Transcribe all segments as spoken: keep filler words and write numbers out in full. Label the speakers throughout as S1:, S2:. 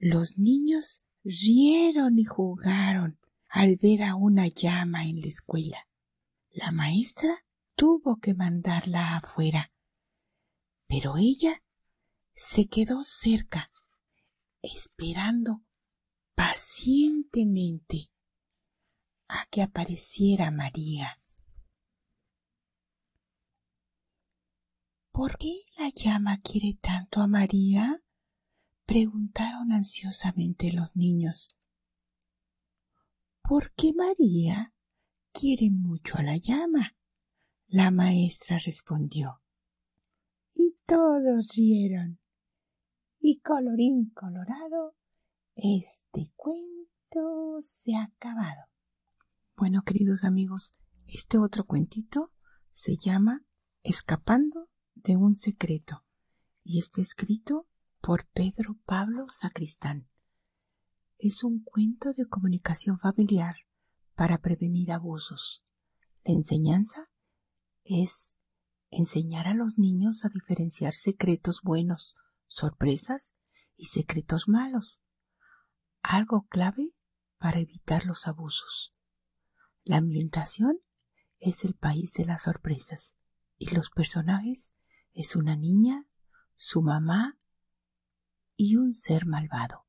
S1: Los niños rieron y jugaron al ver a una llama en la escuela. La maestra tuvo que mandarla afuera, pero ella se quedó cerca, esperando pacientemente a que apareciera María. ¿Por qué la llama quiere tanto a María?, preguntaron ansiosamente los niños. ¿Por qué María quiere mucho a la llama?, la maestra respondió. Y todos rieron. Y colorín colorado, este cuento se ha acabado. Bueno, queridos amigos, este otro cuentito se llama Escapando de un secreto y está escrito por Pedro Pablo Sacristán. Es un cuento de comunicación familiar para prevenir abusos. La enseñanza es enseñar a los niños a diferenciar secretos buenos, sorpresas y secretos malos, algo clave para evitar los abusos. La ambientación es el país de las sorpresas y los personajes es una niña, su mamá y un ser malvado.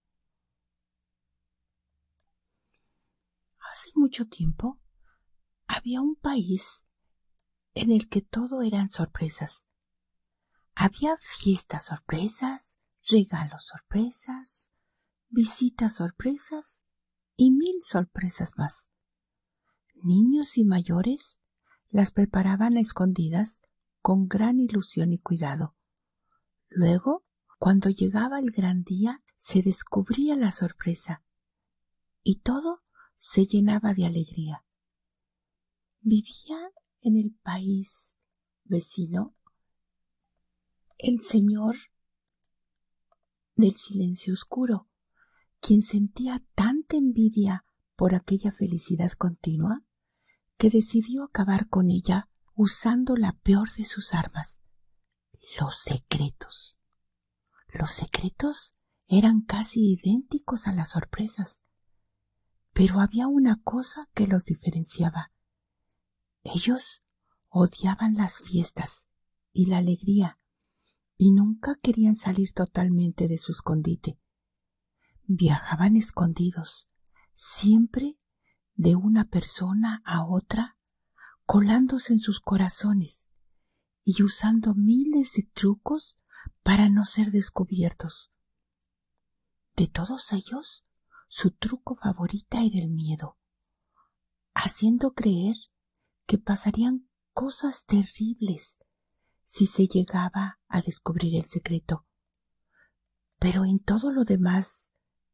S1: Hace mucho tiempo había un país en el que todo eran sorpresas. Había fiestas sorpresas, regalos sorpresas, visitas sorpresas y mil sorpresas más. Niños y mayores las preparaban a escondidas con gran ilusión y cuidado. Luego, cuando llegaba el gran día, se descubría la sorpresa y todo se llenaba de alegría. Vivía en el país vecino el señor del silencio oscuro, quien sentía tanta envidia por aquella felicidad continua que decidió acabar con ella usando la peor de sus armas, los secretos. Los secretos eran casi idénticos a las sorpresas, pero había una cosa que los diferenciaba. Ellos odiaban las fiestas y la alegría y nunca querían salir totalmente de su escondite. Viajaban escondidos, siempre de una persona a otra, colándose en sus corazones y usando miles de trucos para no ser descubiertos. De todos ellos, su truco favorita era el miedo, haciendo creer que pasarían cosas terribles si se llegaba a descubrir el secreto. Pero en todo lo demás,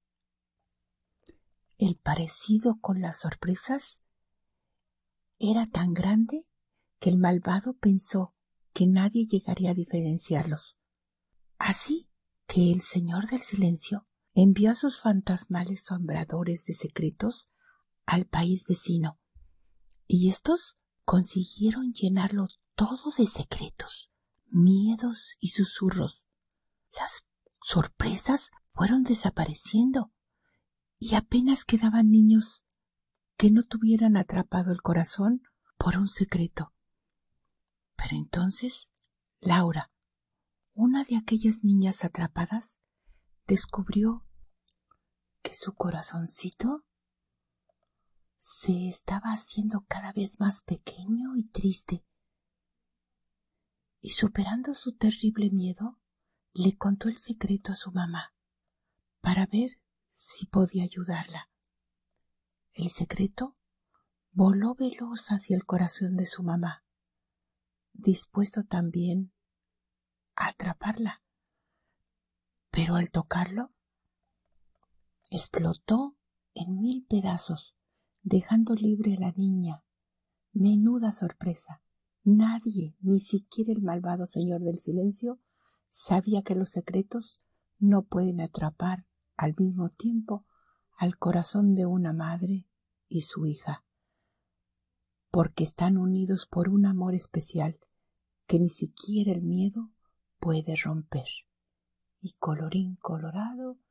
S1: el parecido con las sorpresas era tan grande que el malvado pensó que nadie llegaría a diferenciarlos. Así que el Señor del Silencio envió a sus fantasmales sombradores de secretos al país vecino, y estos consiguieron llenarlo todo de secretos, miedos y susurros. Las sorpresas fueron desapareciendo y apenas quedaban niños que no tuvieran atrapado el corazón por un secreto. Pero entonces Laura, una de aquellas niñas atrapadas, descubrió que su corazoncito se estaba haciendo cada vez más pequeño y triste. Y superando su terrible miedo, le contó el secreto a su mamá para ver si podía ayudarla. El secreto voló veloz hacia el corazón de su mamá, dispuesto también a atraparla. Pero al tocarlo, explotó en mil pedazos, dejando libre a la niña. Menuda sorpresa. Nadie, ni siquiera el malvado Señor del Silencio, sabía que los secretos no pueden atrapar al mismo tiempo al corazón de una madre y su hija, porque están unidos por un amor especial que ni siquiera el miedo puede romper. Y colorín colorado,